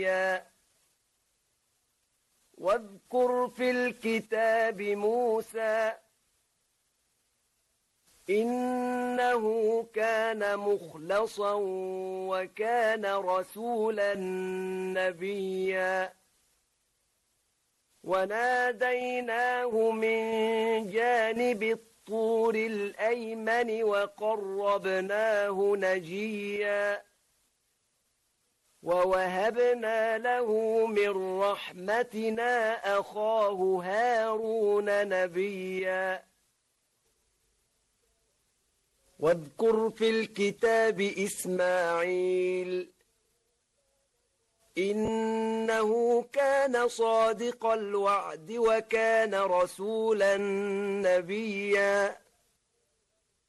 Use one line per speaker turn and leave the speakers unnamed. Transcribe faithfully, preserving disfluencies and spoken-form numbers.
واذكر في الكتاب موسى إنه كان مخلصا وكان رسولا نبيا وناديناه من جانب الطور الأيمن وقربناه نجيا ووهبنا له من رحمتنا أخاه هارون نبيا واذكر في الكتاب إسماعيل إنه كان صادق الوعد وكان رسولا نبيا